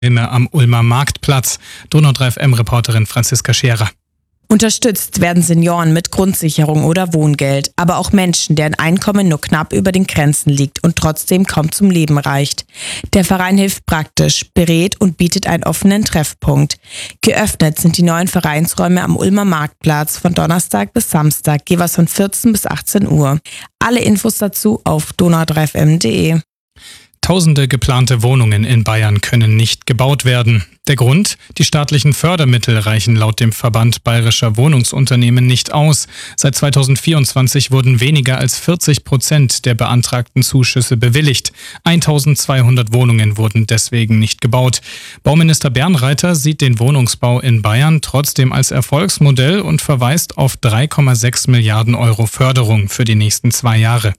am Ulmer Marktplatz. Donau 3 FM-Reporterin Franziska Scherer. Unterstützt werden Senioren mit Grundsicherung oder Wohngeld, aber auch Menschen, deren Einkommen nur knapp über den Grenzen liegt und trotzdem kaum zum Leben reicht. Der Verein hilft praktisch, berät und bietet einen offenen Treffpunkt. Geöffnet sind die neuen Vereinsräume am Ulmer Marktplatz von Donnerstag bis Samstag, jeweils von 14 bis 18 Uhr. Alle Infos dazu auf donau3fm.de. Tausende geplante Wohnungen in Bayern können nicht gebaut werden. Der Grund? Die staatlichen Fördermittel reichen laut dem Verband Bayerischer Wohnungsunternehmen nicht aus. Seit 2024 wurden weniger als 40% der beantragten Zuschüsse bewilligt. 1200 Wohnungen wurden deswegen nicht gebaut. Bauminister Bernreiter sieht den Wohnungsbau in Bayern trotzdem als Erfolgsmodell und verweist auf 3,6 Milliarden Euro Förderung für die nächsten 2 Jahre.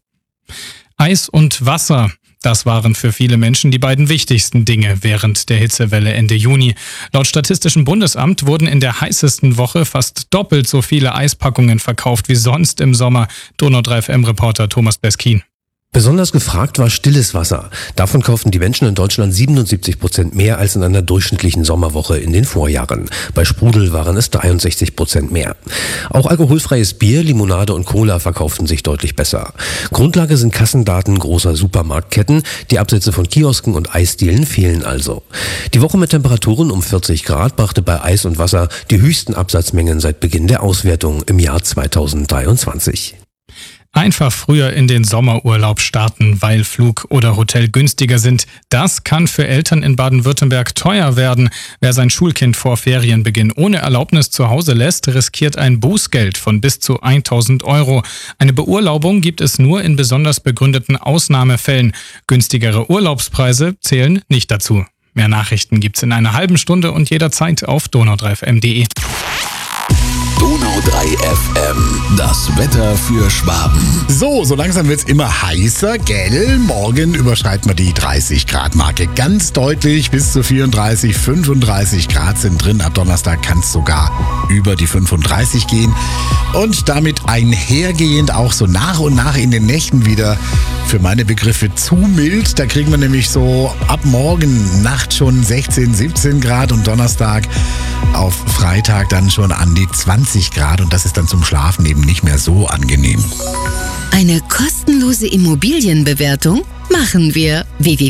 Eis und Wasser. Das waren für viele Menschen die beiden wichtigsten Dinge während der Hitzewelle Ende Juni. Laut Statistischem Bundesamt wurden in der heißesten Woche fast doppelt so viele Eispackungen verkauft wie sonst im Sommer. Donau 3 FM-Reporter Thomas Beskin. Besonders gefragt war stilles Wasser. Davon kauften die Menschen in Deutschland 77% mehr als in einer durchschnittlichen Sommerwoche in den Vorjahren. Bei Sprudel waren es 63% mehr. Auch alkoholfreies Bier, Limonade und Cola verkauften sich deutlich besser. Grundlage sind Kassendaten großer Supermarktketten. Die Absätze von Kiosken und Eisdielen fehlen also. Die Woche mit Temperaturen um 40 Grad brachte bei Eis und Wasser die höchsten Absatzmengen seit Beginn der Auswertung im Jahr 2023. Einfach früher in den Sommerurlaub starten, weil Flug oder Hotel günstiger sind. Das kann für Eltern in Baden-Württemberg teuer werden. Wer sein Schulkind vor Ferienbeginn ohne Erlaubnis zu Hause lässt, riskiert ein Bußgeld von bis zu 1.000 Euro. Eine Beurlaubung gibt es nur in besonders begründeten Ausnahmefällen. Günstigere Urlaubspreise zählen nicht dazu. Mehr Nachrichten gibt's in einer halben Stunde und jederzeit auf donau3fm.de. Donau 3 FM, das Wetter für Schwaben. So langsam wird's immer heißer, gell? Morgen überschreiten wir die 30-Grad-Marke ganz deutlich. Bis zu 34, 35 Grad sind drin. Ab Donnerstag kann es sogar über die 35 gehen. Und damit einhergehend auch so nach und nach in den Nächten wieder für meine Begriffe zu mild. Da kriegen wir nämlich so ab morgen Nacht schon 16, 17 Grad und Donnerstag auf Freitag dann schon an die 20 Grad und das ist dann zum Schlafen eben nicht mehr so angenehm. Eine kostenlose Immobilienbewertung machen wir.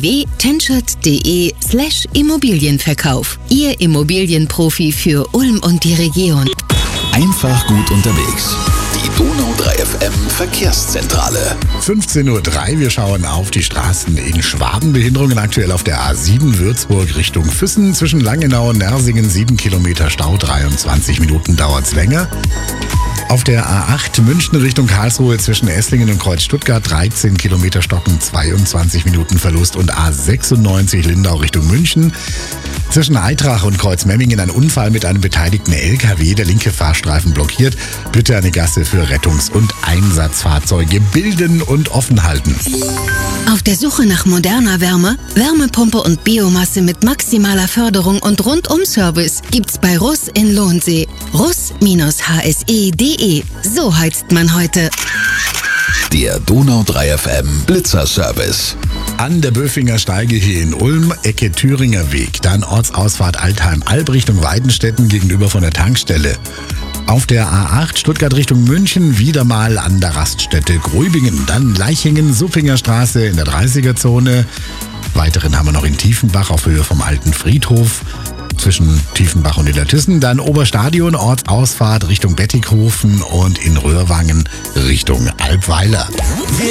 www.tenschert.de/Immobilienverkauf. Ihr Immobilienprofi für Ulm und die Region. Einfach gut unterwegs. Die Donau 3 FM Verkehrszentrale. 15:03 Uhr, wir schauen auf die Straßen in Schwaben. Behinderungen aktuell auf der A7 Würzburg Richtung Füssen. Zwischen Langenau und Nersingen 7 Kilometer Stau, 23 Minuten dauert's länger. Auf der A8 München Richtung Karlsruhe zwischen Esslingen und Kreuz Stuttgart 13 Kilometer Stocken, 22 Minuten Verlust und A96 Lindau Richtung München. Zwischen Eitrach und Kreuzmemmingen ein Unfall mit einem beteiligten LKW. Der linke Fahrstreifen blockiert. Bitte eine Gasse für Rettungs- und Einsatzfahrzeuge bilden und offen halten. Auf der Suche nach moderner Wärme, Wärmepumpe und Biomasse mit maximaler Förderung und Rundum-Service gibt's bei Russ in Lohnsee. Russ-hse.de. So heizt man heute. Der Donau 3 FM Blitzerservice. An der Böfinger Steige hier in Ulm, Ecke Thüringer Weg, dann Ortsausfahrt Altheim-Alb Richtung Weidenstetten gegenüber von der Tankstelle. Auf der A8 Stuttgart Richtung München wieder mal an der Raststätte Gröbingen, dann Leichingen, Suppinger Straße in der 30er-Zone. Weiteren haben wir noch in Tiefenbach auf Höhe vom Alten Friedhof. Zwischen Tiefenbach und Illertissen, dann Oberstadion, Ortsausfahrt Richtung Bettighofen und in Röhrwangen Richtung Albweiler.